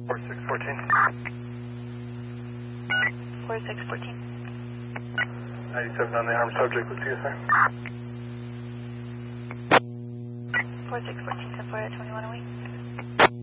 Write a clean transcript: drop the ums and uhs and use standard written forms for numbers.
4614. 4614. 97 on the armed subject with CSI. 4614, 10 for 21 away.